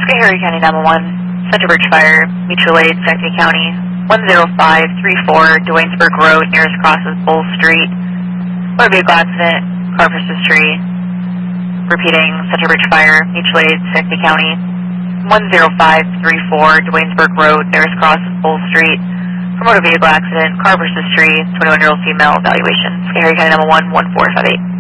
Schoharie County 911, Center Bridge Fire, mutual aid, Sackville County, 10534, Duanesburg Road, nearest crosses Bull Street. Motor vehicle accident, car versus tree. Repeating, Center Bridge Fire, mutual aid, Sackville County, 10534, Duanesburg Road, nearest crosses Bull Street. For motor vehicle accident, car versus tree, 21-year-old female, evaluation. Schoharie County 911, 1458.